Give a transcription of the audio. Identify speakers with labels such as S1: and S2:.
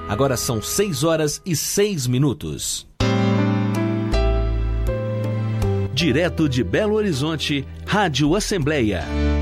S1: Agora são 6h06. Direto de Belo Horizonte, Rádio Assembleia.